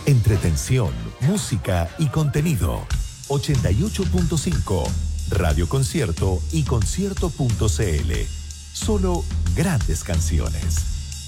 Entretención, música y contenido. 88.5, Radio Concierto y concierto.cl. Solo grandes canciones.